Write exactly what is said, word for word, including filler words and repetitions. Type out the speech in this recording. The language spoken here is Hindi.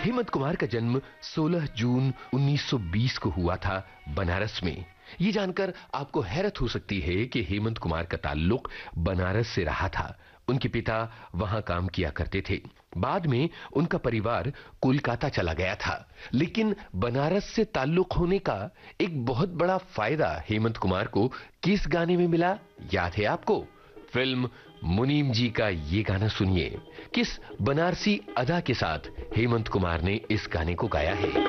हेमंत कुमार का जन्म सोलह जून उन्नीस सौ बीस को हुआ था बनारस में। ये जानकर आपको हैरत हो सकती है कि हेमंत कुमार का ताल्लुक बनारस से रहा था। उनके पिता वहां काम किया करते थे। बाद में उनका परिवार कोलकाता चला गया था, लेकिन बनारस से ताल्लुक होने का एक बहुत बड़ा फायदा हेमंत कुमार को किस गाने में मिला, याद है आपको? फिल्म मुनीम जी का ये गाना सुनिए। किस बनारसी अदा के साथ हेमंत कुमार ने इस गाने को गाया है।